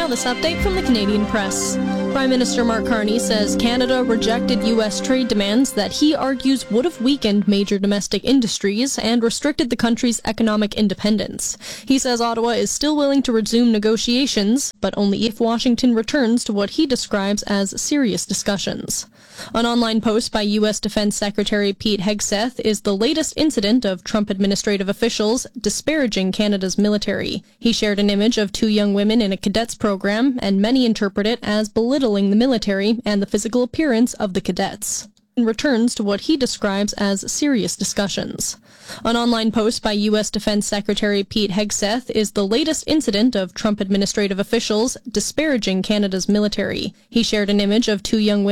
now this update from the Canadian Press. Prime Minister Mark Carney says Canada rejected U.S. trade demands that he argues would have weakened major domestic industries and restricted the country's economic independence. He says Ottawa is still willing to resume negotiations, but only if Washington returns to what he describes as serious discussions. An online post by U.S. Defense Secretary Pete Hegseth is the latest incident of Trump administrative officials disparaging Canada's military. He shared an image of two young women in a cadets program, and many interpret it as belittling the military and the physical appearance of the cadets. Returns to what he describes as serious discussions. An online post by U.S. Defense Secretary Pete Hegseth is the latest incident of Trump administrative officials disparaging Canada's military. He shared an image of two young women